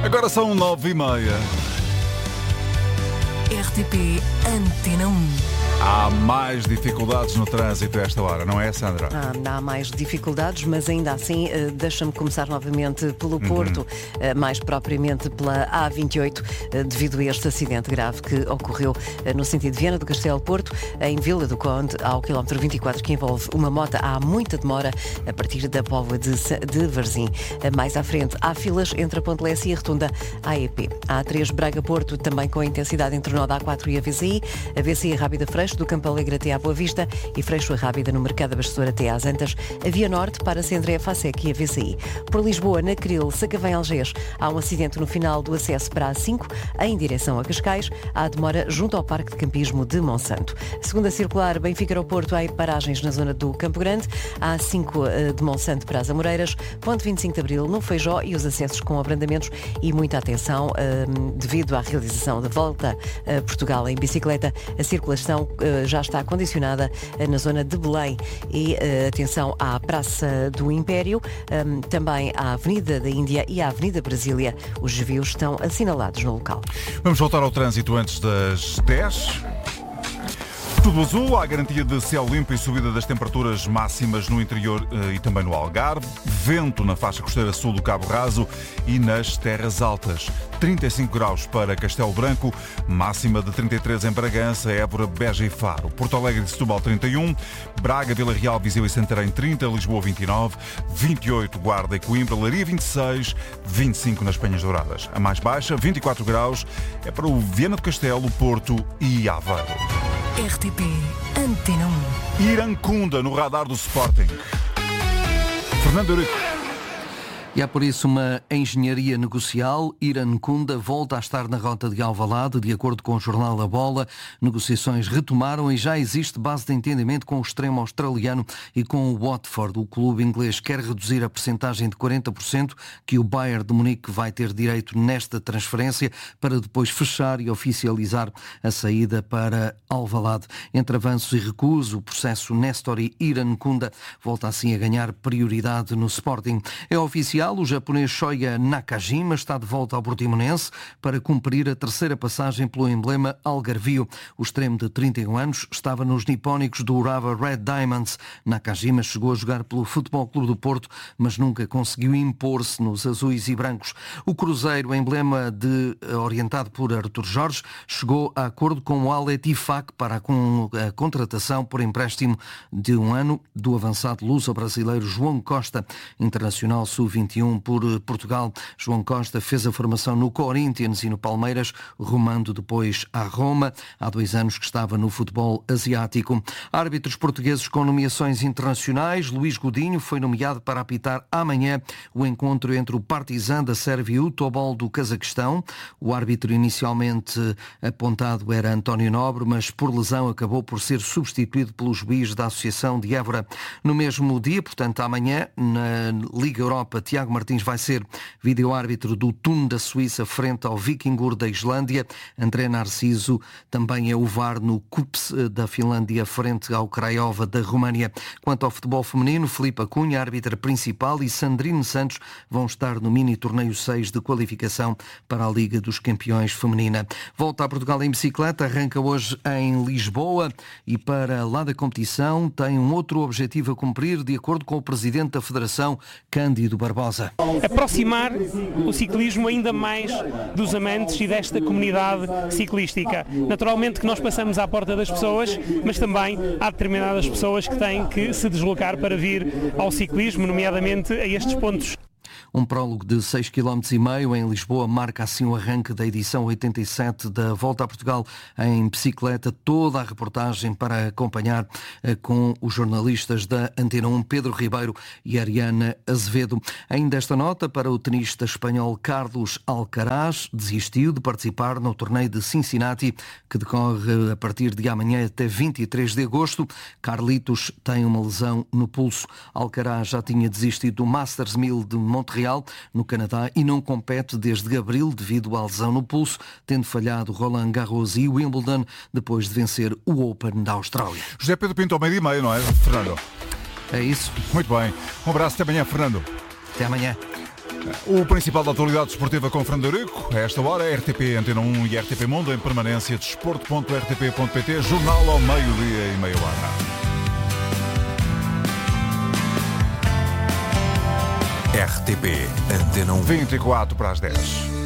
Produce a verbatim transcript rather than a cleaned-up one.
Agora são nove e meia. R T P Antena um. Há mais dificuldades no trânsito a esta hora, não é, Sandra? Ah, há mais dificuldades, mas ainda assim, deixa-me começar novamente pelo Porto, uhum. mais propriamente pela A vinte e oito, devido a este acidente grave que ocorreu no sentido de Viana do Castelo Porto, em Vila do Conde, ao quilómetro vinte e quatro, que envolve uma moto. Há muita demora a partir da Póvoa de, de Varzim. Mais à frente, há filas entre a Ponte Lessa e a Rotunda A E P. A A3 Braga-Porto, também com intensidade entre o nó da A quatro e a V C I, a V C I Rábida Freixo, do Campo Alegre até à Boa Vista, e Freixo a Rábida no Mercado Abastecedor até às Antas, a Via Norte para Sendré, Facec e a V C I. Por Lisboa, na Cril, Sacavém, Algés, há um acidente no final do acesso para a A cinco, em direção a Cascais. Há demora junto ao Parque de Campismo de Monsanto. Segunda circular, Benfica ao Porto, há paragens na zona do Campo Grande. Há A cinco de Monsanto para as Amoreiras, ponto vinte e cinco de Abril no Feijó, e os acessos com abrandamentos e muita atenção devido à realização da Volta a Portugal em bicicleta. A circulação já está condicionada na zona de Belém, e uh, atenção à Praça do Império, um, também à Avenida da Índia e à Avenida Brasília. Os desvios estão assinalados no local. Vamos voltar ao trânsito antes das dez. Tudo azul, há garantia de céu limpo e subida das temperaturas máximas no interior eh, e também no Algarve. Vento na faixa costeira sul do Cabo Raso e nas terras altas. trinta e cinco graus para Castelo Branco, máxima de trinta e três em Bragança, Évora, Beja e Faro. Porto Alegre e Setúbal trinta e um, Braga, Vila Real, Viseu e Santarém trinta, Lisboa vinte e nove, vinte e oito Guarda e Coimbra, Leiria vinte e seis, vinte e cinco nas Penhas Douradas. A mais baixa, vinte e quatro graus, é para o Viana do Castelo, Porto e Aveiro. R T P Antena um. Irancunda no radar do Sporting. Fernando Eurico. E há por isso uma engenharia negocial. Irancunda volta a estar na rota de Alvalade. De acordo com o jornal A Bola, negociações retomaram e já existe base de entendimento com o extremo australiano e com o Watford. O clube inglês quer reduzir a percentagem de quarenta por cento que o Bayern de Munique vai ter direito nesta transferência, para depois fechar e oficializar a saída para Alvalade. Entre avanços e recuos, o processo Nestor e Irancunda volta assim a ganhar prioridade no Sporting. É oficial. O japonês Shoya Nakajima está de volta ao Portimonense para cumprir a terceira passagem pelo emblema algarvio. O extremo de trinta e um anos estava nos nipónicos do Urawa Red Diamonds. Nakajima chegou a jogar pelo Futebol Clube do Porto, mas nunca conseguiu impor-se nos azuis e brancos. O Cruzeiro, emblema de, orientado por Artur Jorge, chegou a acordo com o Al Ettifaq para a, con, a contratação por empréstimo de um ano do avançado luso-brasileiro João Costa, internacional sub vinte e um por Portugal. João Costa fez a formação no Corinthians e no Palmeiras, rumando depois à Roma. Há dois anos que estava no futebol asiático. Árbitros portugueses com nomeações internacionais. Luís Godinho foi nomeado para apitar amanhã o encontro entre o Partizan da Sérvia e o Tobol do Cazaquistão. O árbitro inicialmente apontado era António Nobre, mas por lesão acabou por ser substituído pelo juiz da Associação de Évora. No mesmo dia, portanto amanhã, na Liga Europa, Tiago Martins vai ser vídeo-árbitro do Thun da Suíça frente ao Vikingur da Islândia. André Narciso também é o V A R no Kups da Finlândia frente ao Craiova da Roménia. Quanto ao futebol feminino, Filipe Cunha, árbitra principal, e Sandrine Santos vão estar no mini-torneio seis de qualificação para a Liga dos Campeões Feminina. Volta a Portugal em bicicleta, arranca hoje em Lisboa e para lá da competição tem um outro objetivo a cumprir, de acordo com o presidente da Federação, Cândido Barbosa. Aproximar o ciclismo ainda mais dos amantes e desta comunidade ciclística. Naturalmente que nós passamos à porta das pessoas, mas também há determinadas pessoas que têm que se deslocar para vir ao ciclismo, nomeadamente a estes pontos. Um prólogo de seis vírgula cinco quilómetros em Lisboa marca assim o arranque da edição oitenta e sete da Volta a Portugal em bicicleta. Toda a reportagem para acompanhar com os jornalistas da Antena um, Pedro Ribeiro e Ariana Azevedo. Ainda esta nota para o tenista espanhol Carlos Alcaraz, desistiu de participar no torneio de Cincinnati, que decorre a partir de amanhã até vinte e três de agosto. Carlitos tem uma lesão no pulso. Alcaraz já tinha desistido do Masters mil de Montreal, no Canadá, e não compete desde abril devido à lesão no pulso, tendo falhado Roland Garros e Wimbledon depois de vencer o Open da Austrália. José Pedro Pinto ao meio e meio, não é, Fernando? É isso. Muito bem. Um abraço, até amanhã, Fernando. Até amanhã. O principal da atualidade desportiva com Fernando Eurico. A esta hora, R T P Antena um e R T P Mundo em permanência. Desporto ponto r t p ponto p t. Jornal ao meio-dia e meia hora. R T P Antena um. vinte e quatro para as dez.